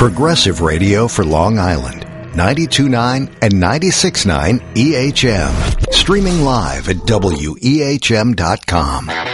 Progressive Radio for Long Island. 92.9 and 96.9 EHM. Streaming live at WEHM.com.